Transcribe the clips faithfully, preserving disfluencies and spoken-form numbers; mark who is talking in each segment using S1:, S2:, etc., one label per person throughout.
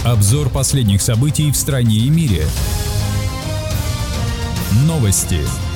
S1: Обзор последних событий в стране и мире. Новости.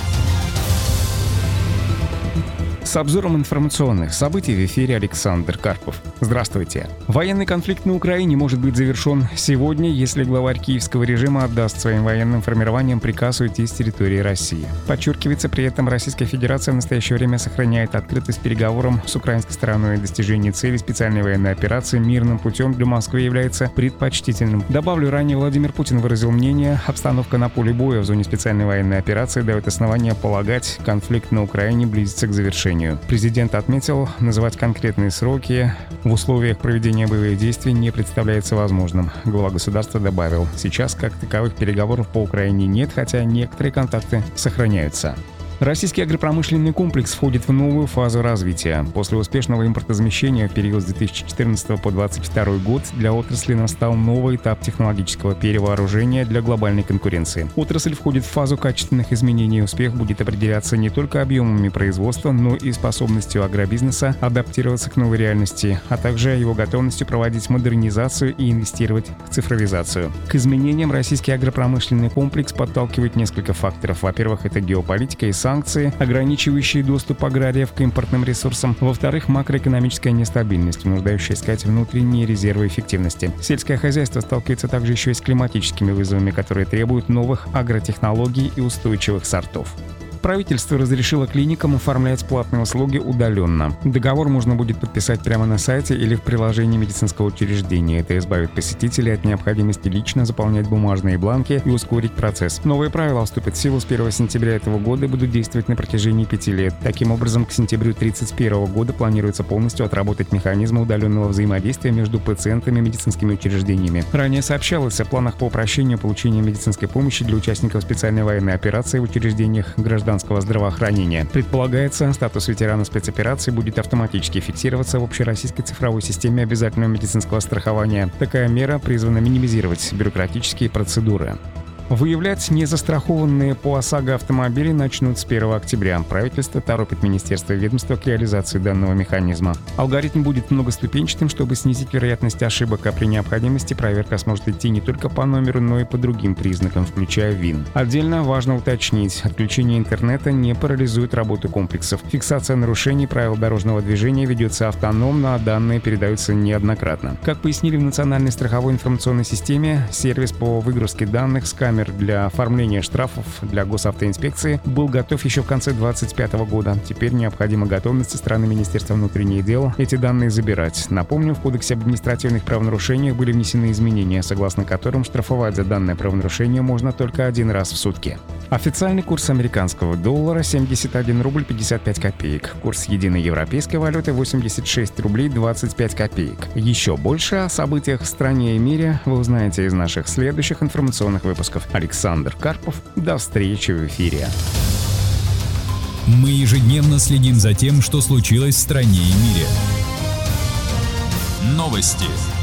S2: С обзором информационных событий в эфире Александр Карпов. Здравствуйте. Военный конфликт на Украине может быть завершен сегодня, если главарь киевского режима отдаст своим военным формированиям приказ уйти с территории России. Подчеркивается, при этом Российская Федерация в настоящее время сохраняет открытость переговорам с украинской стороной. Достижение цели специальной военной операции мирным путем для Москвы является предпочтительным. Добавлю, ранее Владимир Путин выразил мнение, обстановка на поле боя в зоне специальной военной операции дает основания полагать, конфликт на Украине близится к завершению. Президент отметил, называть конкретные сроки в условиях проведения боевых действий не представляется возможным. Глава государства добавил, сейчас как таковых переговоров по Украине нет, хотя некоторые контакты сохраняются. Российский агропромышленный комплекс входит в новую фазу развития. После успешного импортозамещения в период с две тысячи четырнадцатого по две тысячи двадцать второй год для отрасли настал новый этап технологического перевооружения для глобальной конкуренции. Отрасль входит в фазу качественных изменений. Успех будет определяться не только объемами производства, но и способностью агробизнеса адаптироваться к новой реальности, а также его готовностью проводить модернизацию и инвестировать в цифровизацию. К изменениям российский агропромышленный комплекс подталкивает несколько факторов. Во-первых, это геополитика и санкции, ограничивающие доступ аграриев к импортным ресурсам. Во-вторых, макроэкономическая нестабильность, вынуждающая искать внутренние резервы эффективности. Сельское хозяйство сталкивается также еще и с климатическими вызовами, которые требуют новых агротехнологий и устойчивых сортов. Правительство разрешило клиникам оформлять платные услуги удаленно. Договор можно будет подписать прямо на сайте или в приложении медицинского учреждения. Это избавит посетителей от необходимости лично заполнять бумажные бланки и ускорить процесс. Новые правила вступят в силу с первого сентября этого года и будут действовать на протяжении пяти лет. Таким образом, к сентябрю две тысячи тридцать первого года планируется полностью отработать механизмы удаленного взаимодействия между пациентами и медицинскими учреждениями. Ранее сообщалось о планах по упрощению получения медицинской помощи для участников специальной военной операции в учреждениях гражданского здравоохранения. Предполагается, статус ветерана спецоперации будет автоматически фиксироваться в общероссийской цифровой системе обязательного медицинского страхования. Такая мера призвана минимизировать бюрократические процедуры. Выявлять незастрахованные по ОСАГО автомобили начнут с первого октября. Правительство торопит министерство и ведомство к реализации данного механизма. Алгоритм будет многоступенчатым, чтобы снизить вероятность ошибок, а при необходимости проверка сможет идти не только по номеру, но и по другим признакам, включая ВИН. Отдельно важно уточнить, отключение интернета не парализует работу комплексов. Фиксация нарушений правил дорожного движения ведется автономно, а данные передаются неоднократно. Как пояснили в Национальной страховой информационной системе, сервис по выгрузке данных с камер для оформления штрафов для госавтоинспекции был готов еще в конце две тысячи двадцать пятого года. Теперь необходима готовность со стороны Министерства внутренних дел эти данные забирать. Напомню, в Кодексе об административных правонарушениях были внесены изменения, согласно которым штрафовать за данное правонарушение можно только один раз в сутки. Официальный курс американского доллара — семьдесят один рубль пятьдесят пять копеек. Курс единой европейской валюты — восемьдесят шесть рублей двадцать пять копеек. Еще больше о событиях в стране и мире вы узнаете из наших следующих информационных выпусков. Александр Карпов. До встречи в эфире.
S1: Мы ежедневно следим за тем, что случилось в стране и мире. Новости.